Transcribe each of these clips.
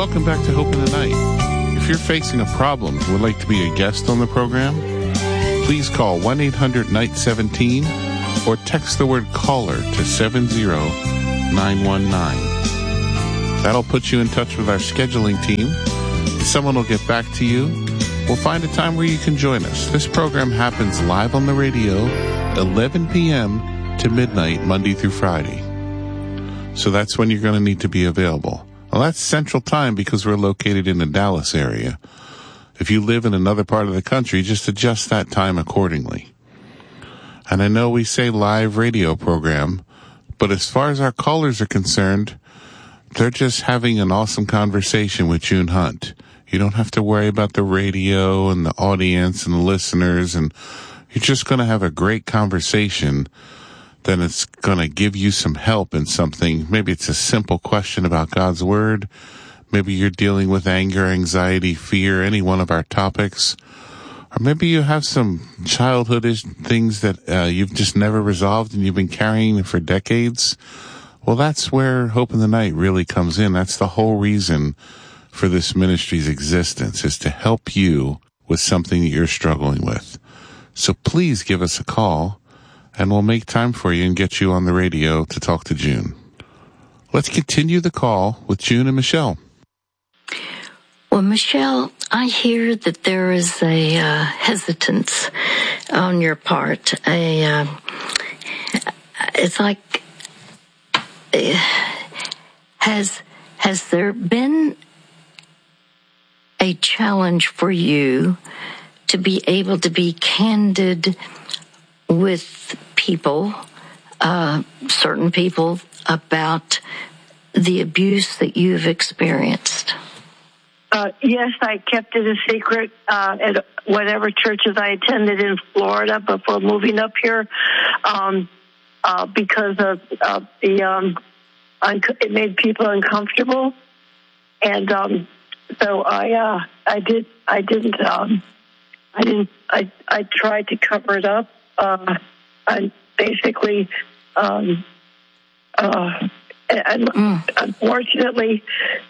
Welcome back to Hope in the Night. If you're facing a problem and would like to be a guest on the program, please call 1-800-NIGHT-17 or text the word caller to 70919. That'll put you in touch with our scheduling team. Someone will get back to you. We'll find a time where you can join us. This program happens live on the radio, 11 p.m. to midnight, Monday through Friday. So that's when you're going to need to be available. Well, that's Central Time because we're located in the Dallas area. If you live in another part of the country, just adjust that time accordingly. And I know we say live radio program, but as far as our callers are concerned, they're just having an awesome conversation with June Hunt. You don't have to worry about the radio and the audience and the listeners, and you're just going to have a great conversation. Then it's going to give you some help in something. Maybe it's a simple question about God's Word. Maybe you're dealing with anger, anxiety, fear, any one of our topics. Or maybe you have some childhoodish things that you've just never resolved and you've been carrying for decades. Well, that's where Hope in the Night really comes in. That's the whole reason for this ministry's existence, is to help you with something that you're struggling with. So please give us a call, and we'll make time for you and get you on the radio to talk to June. Let's continue the call with June and Michelle. Well, Michelle, I hear that there is a hesitance on your part. It's like, has there been a challenge for you to be able to be candid with people, certain people, about the abuse that you've experienced? Yes, I kept it a secret at whatever churches I attended in Florida before moving up here, because of the it made people uncomfortable, and so I tried to cover it up. I basically, unfortunately,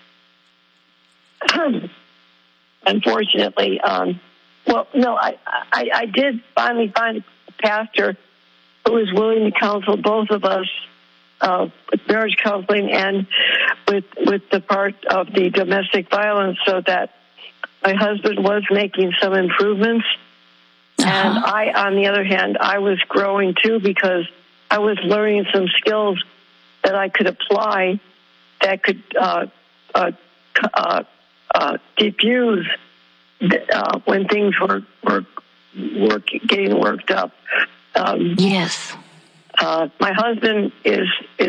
well, no, I did finally find a pastor who was willing to counsel both of us with marriage counseling and with the part of the domestic violence, so that my husband was making some improvements. And I, on the other hand, I was growing too, because I was learning some skills that I could apply that could diffuse when things were getting worked up. Yes. My husband is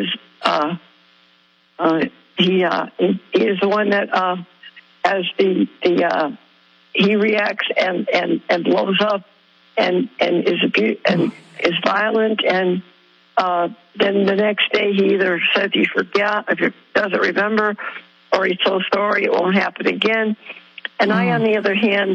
he is the one that has the he reacts and blows up and is violent, and then the next day he either says he forgot, if he doesn't remember, or he's so sorry it won't happen again. And I, on the other hand,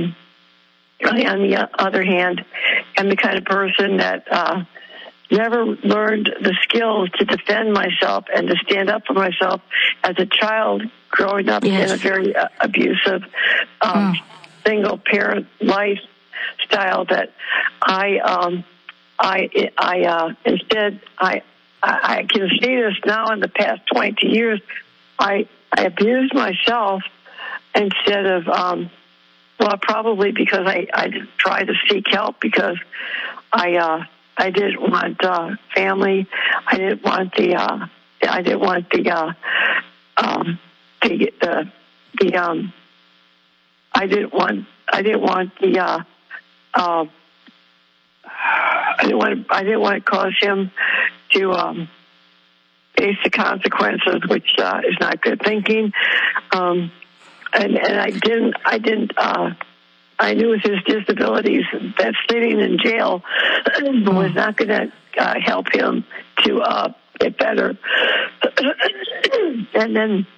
am the kind of person that never learned the skills to defend myself and to stand up for myself as a child growing up in a very abusive single parent lifestyle. That instead I can see this now in the past 22 years. I abused myself instead of, probably because I tried to seek help, because I didn't want family. I didn't want I didn't want to cause him to face the consequences, which is not good thinking. And I didn't. I knew with his disabilities that sitting in jail was not going to help him to get better. And then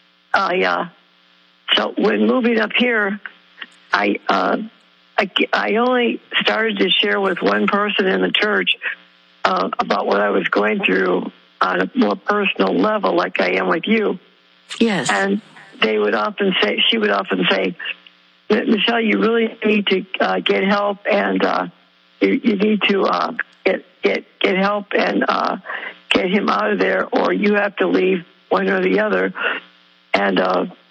so when moving up here, I only started to share with one person in the church about what I was going through on a more personal level, like I am with you. Yes. And she would often say, Michelle, you really need to get help, and you need to get help and get him out of there, or you have to leave, one or the other. And